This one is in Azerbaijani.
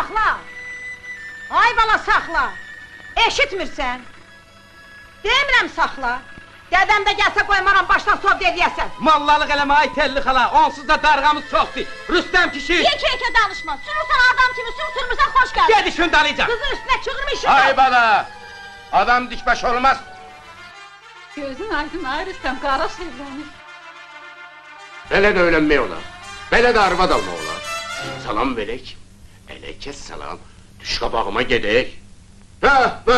saxla! Ay bala, saxla! Eşitmirsən? Demirəm saxla! Dədəm də gəlsə qoymaram, başdan sov dediyəsən! Mallalıq eləmə, ay telli xala, onsuz da darğamız çoxdur! Rüstəm kişi! Yekə danışma, sürürsən adam kimi, sürmürsən xoş gəldin! Ged işin dalayacaq! Qızın üstünə çığırmışsın! Ay bala! Adam dikbaş olmaz! Gözün aydın, ay Rüstəm, qara sevlənir. Belə də öyrənmək olar, belə də arvad almaq olar. Salam verək, ələkəs salam, düş qabağıma gedək. Hə,